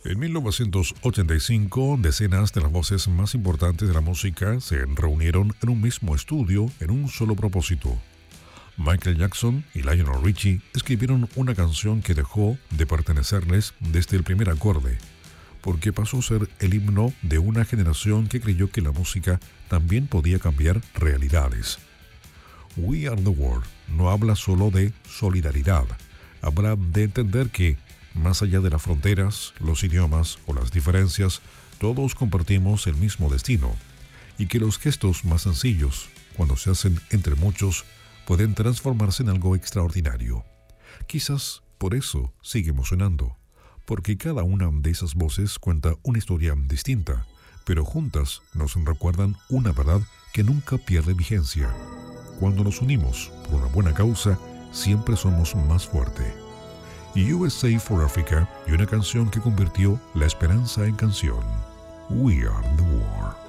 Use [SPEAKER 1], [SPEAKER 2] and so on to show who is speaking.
[SPEAKER 1] En 1985, decenas de las voces más importantes de la música se reunieron en un mismo estudio en un solo propósito. Michael Jackson y Lionel Richie escribieron una canción que dejó de pertenecerles desde el primer acorde, porque pasó a ser el himno de una generación que creyó que la música también podía cambiar realidades. We Are the World no habla solo de solidaridad, habla de entender que, más allá de las fronteras, los idiomas o las diferencias, todos compartimos el mismo destino, y que los gestos más sencillos, cuando se hacen entre muchos, pueden transformarse en algo extraordinario. Quizás por eso sigue emocionando, porque cada una de esas voces cuenta una historia distinta, pero juntas nos recuerdan una verdad que nunca pierde vigencia. Cuando nos unimos por una buena causa, siempre somos más fuertes. USA for Africa y una canción que convirtió la esperanza en canción. We Are the World.